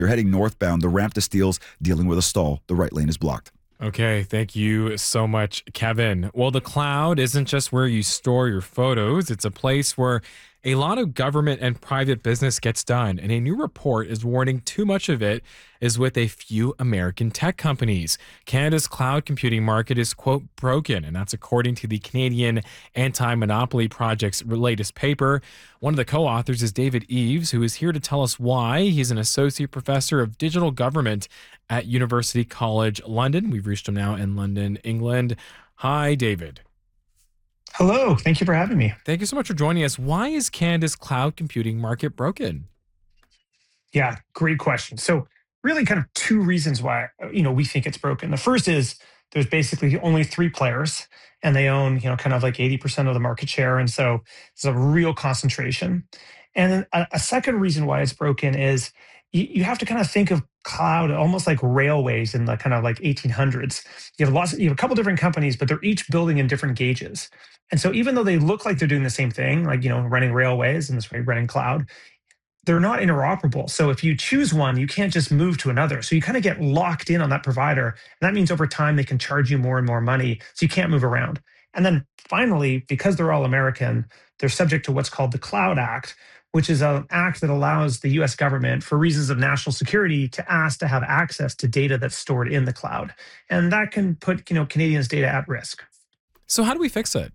You're heading northbound. The ramp to Steeles dealing with a stall. The right lane is blocked. Okay, thank you so much, Kevin. Well, the cloud isn't just where you store your photos, it's a place where a lot of government and private business gets done. And a new report is warning too much of it is with a few American tech companies. Canada's cloud computing market is, quote, broken. And that's according to the Canadian Anti-Monopoly Project's latest paper. One of the co-authors is David Eves, who is here to tell us why. He's an associate professor of digital government at University College London. We've reached him now in London, England. Hi, David. Hello. Thank you for having me. Thank you so much for joining us. Why is Canada's cloud computing market broken? Yeah, great question. So really kind of two reasons why, we think it's broken. The first is there's basically only three players and they own, kind of like 80% of the market share. And so it's a real concentration. And then a second reason why it's broken is you have to kind of think of cloud almost like railways in the kind of like 1800s. You have a couple different companies, but they're each building in different gauges. And so even though they look like they're doing the same thing, like, running railways and this way running cloud, they're not interoperable. So if you choose one, you can't just move to another. So you kind of get locked in on that provider. And that means over time, they can charge you more and more money. So you can't move around. And then finally, because they're all American, they're subject to what's called the Cloud Act, which is an act that allows the US government, for reasons of national security, to ask to have access to data that's stored in the cloud. And that can put, Canadians' data at risk. So how do we fix it?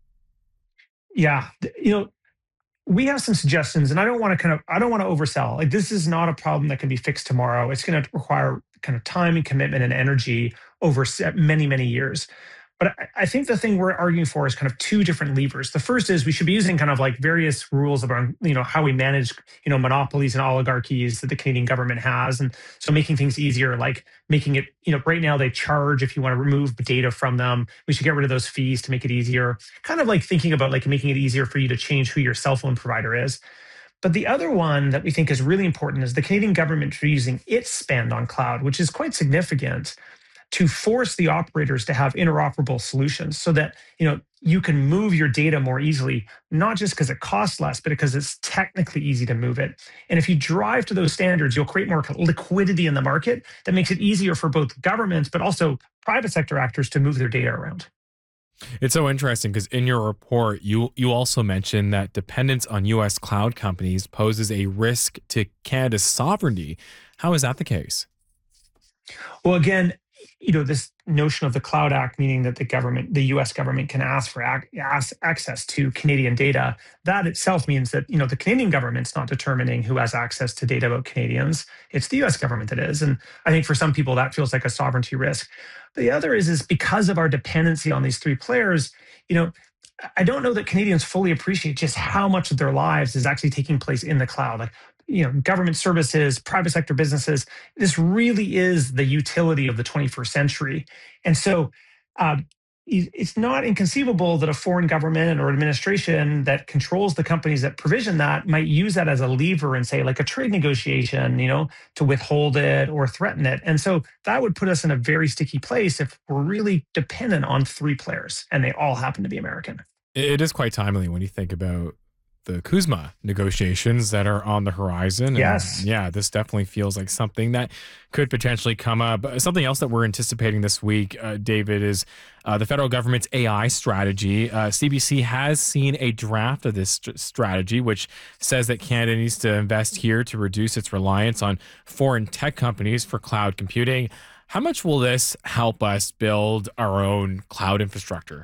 Yeah, we have some suggestions, and I don't want to oversell. Like, this is not a problem that can be fixed tomorrow. It's going to require kind of time and commitment and energy over many, many years. But I think the thing we're arguing for is kind of two different levers. The first is we should be using kind of like various rules about, how we manage, monopolies and oligarchies that the Canadian government has. And so making things easier, like making it, right now they charge if you want to remove data from them. We should get rid of those fees to make it easier. Kind of like thinking about like making it easier for you to change who your cell phone provider is. But the other one that we think is really important is the Canadian government using its spend on cloud, which is quite significant, to force the operators to have interoperable solutions so that you can move your data more easily, not just because it costs less, but because it's technically easy to move it. And if you drive to those standards, you'll create more liquidity in the market that makes it easier for both governments, but also private sector actors to move their data around. It's so interesting because in your report, you also mentioned that dependence on U.S. cloud companies poses a risk to Canada's sovereignty. How is that the case? Well, again, this notion of the Cloud Act, meaning that the U.S. government can ask for access to Canadian data, that itself means that, the Canadian government's not determining who has access to data about Canadians. It's the U.S. government that is. And I think for some people that feels like a sovereignty risk. But the other is because of our dependency on these three players, I don't know that Canadians fully appreciate just how much of their lives is actually taking place in the cloud. Like, government services, private sector businesses, this really is the utility of the 21st century. And so it's not inconceivable that a foreign government or administration that controls the companies that provision that might use that as a lever and say, like a trade negotiation, to withhold it or threaten it. And so that would put us in a very sticky place if we're really dependent on three players and they all happen to be American. It is quite timely when you think about the CUSMA negotiations that are on the horizon. Yes. And yeah, this definitely feels like something that could potentially come up. Something else that we're anticipating this week, David, is the federal government's AI strategy. CBC has seen a draft of this strategy, which says that Canada needs to invest here to reduce its reliance on foreign tech companies for cloud computing. How much will this help us build our own cloud infrastructure?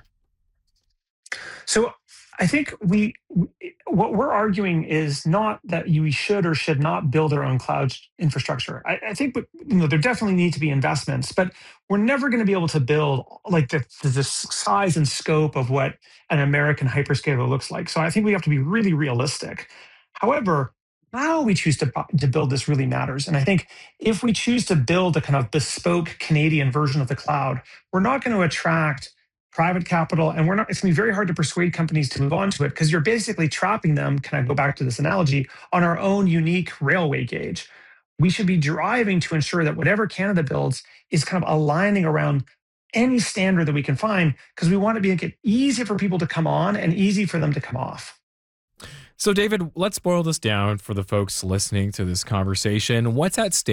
So I think what we're arguing is not that we should or should not build our own cloud infrastructure. I think there definitely need to be investments, but we're never going to be able to build like the size and scope of what an American hyperscaler looks like. So I think we have to be really realistic. However, how we choose to build this really matters. And I think if we choose to build a kind of bespoke Canadian version of the cloud, we're not going to attract private capital, and it's going to be very hard to persuade companies to move on to it because you're basically trapping them, can I go back to this analogy, on our own unique railway gauge. We should be driving to ensure that whatever Canada builds is kind of aligning around any standard that we can find because we want to make it easy for people to come on and easy for them to come off. So, David, let's boil this down for the folks listening to this conversation. What's at stake